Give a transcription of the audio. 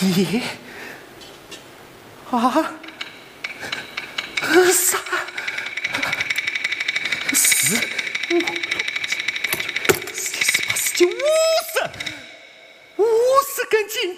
你啊，啥？四五六七八九，50根金